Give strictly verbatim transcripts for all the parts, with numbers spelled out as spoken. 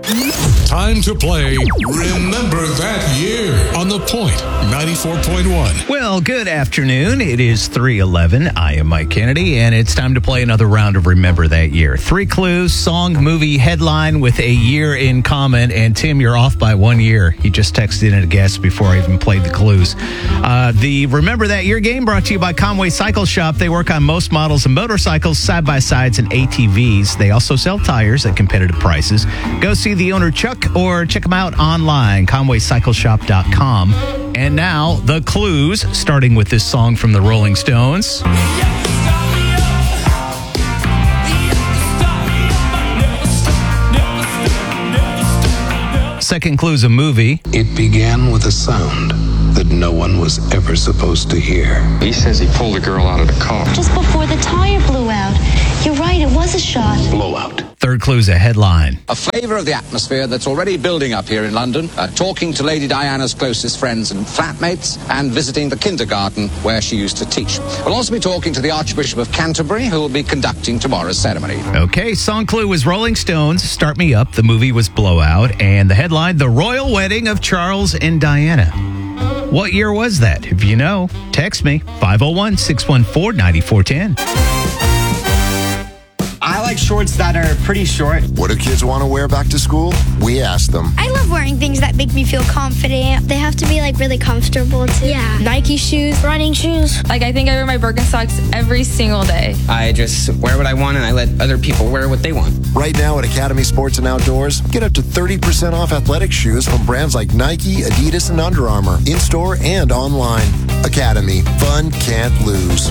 Time to play Remember That Year on The Point ninety-four point one. Well, good afternoon. It is three eleven. I am Mike Kennedy, and it's time to play another round of Remember That Year. Three clues, song, movie, headline with a year in common. And Tim, you're off by one year. He just texted in a guess before I even played the clues. Uh, the Remember That Year game brought to you by Conway Cycle Shop. They work on most models of motorcycles, side-by-sides, and A T Vs. They also sell tires at competitive prices. Go see the owner, Chuck, or check them out online, conway cycle shop dot com. And now, the clues, starting with this song from the Rolling Stones. Second clue's a movie. It began with a sound that no one was ever supposed to hear. He says he pulled a girl out of the car. Just before the tire blew out. You're right, it was a shot. Blowout. Third clue's a headline. A flavour of the atmosphere that's already building up here in London, uh, talking to Lady Diana's closest friends and flatmates, and visiting the kindergarten where she used to teach. We'll also be talking to the Archbishop of Canterbury, who will be conducting tomorrow's ceremony. Okay, song clue was Rolling Stones, Start Me Up. The movie was Blowout. And the headline, The Royal Wedding of Charles and Diana. What year was that? If you know, text me, five oh one, six one four, nine four one oh. I like shorts that are pretty short. What do kids want to wear back to school? We ask them. I love wearing things that make me feel confident. They have to be like really comfortable too. Yeah. Nike shoes, running shoes. Like I think I wear my Birkenstocks every single day. I just wear what I want and I let other people wear what they want. Right now at Academy Sports and Outdoors, get up to thirty percent off athletic shoes from brands like Nike, Adidas, and Under Armour. In-store and online. Academy. Fun can't lose.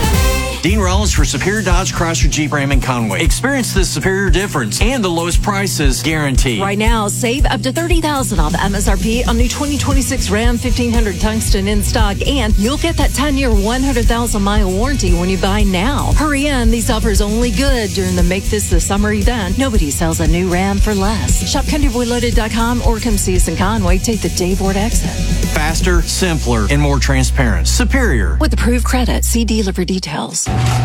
Dean Rollins for Superior Dodge, Chrysler, Jeep, Ram, and Conway. Experience the superior difference and the lowest prices guaranteed. Right now, save up to thirty thousand dollars off M S R P on new twenty twenty-six Ram fifteen hundred Tungsten in stock, and you'll get that ten-year, one hundred thousand mile warranty when you buy now. Hurry in. These offers only good during the Make This the Summer event. Nobody sells a new Ram for less. Shop country boy loaded dot com or come see us in Conway. Take the Dave Ward exit. Faster, simpler, and more transparent. Superior. With approved credit. See dealer for details.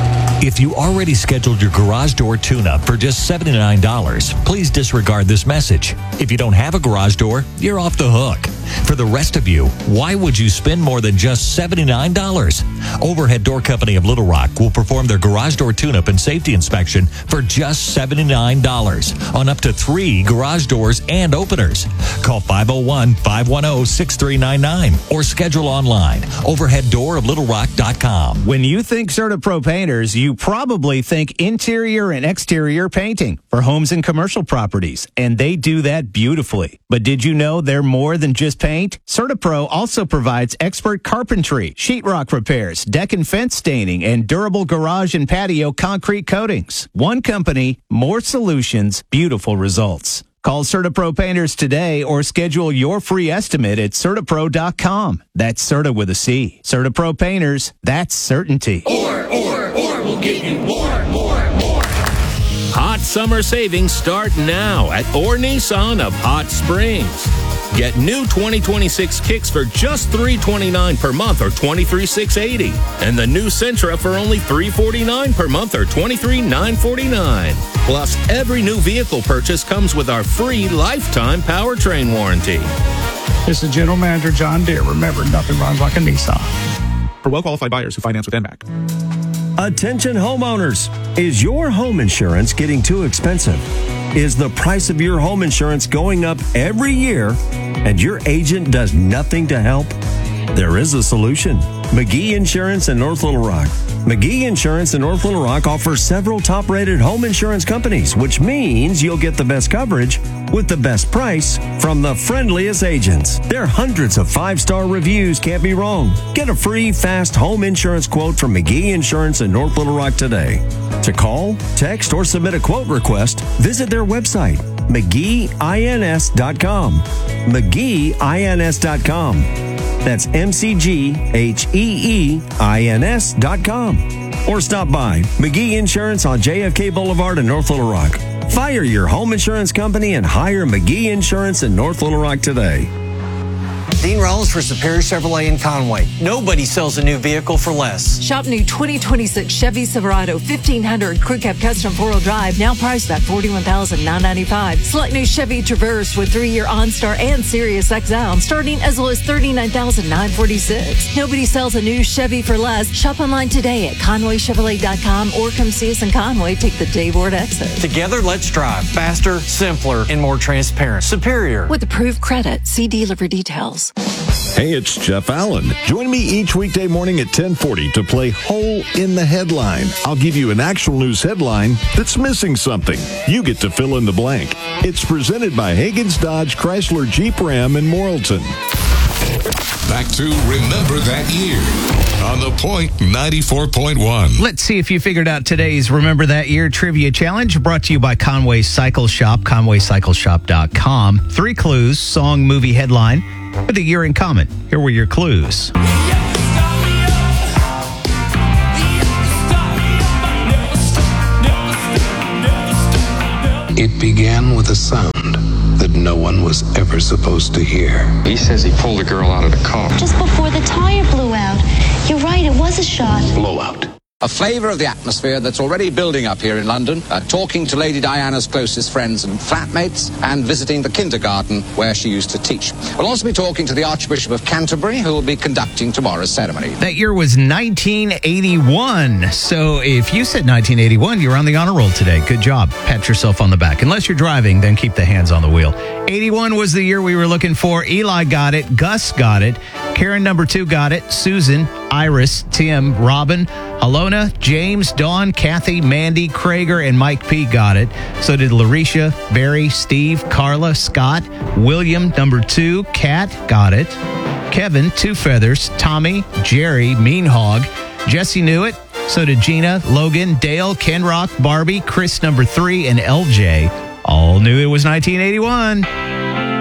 If you already scheduled your garage door tune-up for just seventy-nine dollars, please disregard this message. If you don't have a garage door, you're off the hook. For the rest of you, why would you spend more than just seventy-nine dollars? Overhead Door Company of Little Rock will perform their garage door tune-up and safety inspection for just seventy-nine dollars on up to three garage doors and openers. Call five oh one, five one oh, six three nine nine or schedule online, overhead door of little rock dot com. When you think CertaPro Painters, you probably think interior and exterior painting for homes and commercial properties, and they do that beautifully. But did you know they're more than just paint? CertaPro also provides expert carpentry, sheetrock repairs, deck and fence staining, and durable garage and patio concrete coatings. One company, more solutions, beautiful results. Call CertaPro Painters today or schedule your free estimate at Certapro dot com. That's Certa with a C. CertaPro Painters, that's certainty. Or, or, or, we'll give you more, more, more. Hot summer savings start now at Orr Nissan of Hot Springs. Get new twenty twenty-six Kicks for just three hundred twenty-nine dollars per month or twenty-three thousand six hundred eighty dollars. And the new Sentra for only three hundred forty-nine dollars per month or twenty-three thousand nine hundred forty-nine dollars. Plus, every new vehicle purchase comes with our free lifetime powertrain warranty. This is General Manager John Deere. Remember, nothing runs like a Nissan. For well-qualified buyers who finance with N M A C. Attention homeowners. Is your home insurance getting too expensive? Is the price of your home insurance going up every year and your agent does nothing to help? There is a solution. McGee Insurance in North Little Rock. McGee Insurance in North Little Rock offers several top-rated home insurance companies, which means you'll get the best coverage with the best price from the friendliest agents. Their hundreds of five-star reviews can't be wrong. Get a free, fast home insurance quote from McGee Insurance in North Little Rock today. To call, text, or submit a quote request, visit their website, McGee Ins dot com. McGee Ins dot com. That's M C G H E E I N S dot com. Or stop by McGee Insurance on J F K Boulevard in North Little Rock. Fire your home insurance company and hire McGee Insurance in North Little Rock today. Dean Rollins for Superior Chevrolet in Conway. Nobody sells a new vehicle for less. Shop new twenty twenty-six Chevy Silverado fifteen hundred Crew Cab Custom four-wheel drive, now priced at forty-one thousand nine hundred ninety-five dollars. Select new Chevy Traverse with three-year OnStar and Sirius X M, starting as low as thirty-nine thousand nine hundred forty-six dollars. Nobody sells a new Chevy for less. Shop online today at Conway Chevrolet dot com or come see us in Conway. Take the Dave Ward exit. Together, let's drive faster, simpler, and more transparent. Superior. With approved credit. See dealer for details. Hey, it's Jeff Allen. Join me each weekday morning at ten forty to play Hole in the Headline. I'll give you an actual news headline that's missing something. You get to fill in the blank. It's presented by Hagen's Dodge Chrysler Jeep Ram in Morrilton. Back to Remember That Year on The Point ninety-four point one. Let's see if you figured out today's Remember That Year Trivia Challenge, brought to you by Conway Cycle Shop, conway cycle shop dot com. Three clues, song, movie, headline, with a year in common. Here were your clues. It began with a sound that no one was ever supposed to hear. He says he pulled a girl out of the car. Just before the tire blew out. You're right, it was a shot. Blowout. A flavour of the atmosphere that's already building up here in London, uh, talking to Lady Diana's closest friends and flatmates, and visiting the kindergarten where she used to teach. We'll also be talking to the Archbishop of Canterbury, who will be conducting tomorrow's ceremony. That year was nineteen eighty-one. So if you said nineteen eighty-one, you're on the honor roll today. Good job. Pat yourself on the back. Unless you're driving, then keep the hands on the wheel. eighty-one was the year we were looking for. Eli got it. Gus got it. Karen number two got it. Susan, Iris, Tim, Robin, Alona, James, Dawn, Kathy, Mandy, Krager, and Mike P got it. So did Larisha, Barry, Steve, Carla, Scott, William, number two, Kat got it. Kevin, Two Feathers, Tommy, Jerry, Mean Hog, Jesse knew it. So did Gina, Logan, Dale, Ken Rock, Barbie, Chris, number three, and L J all knew it was nineteen eighty-one.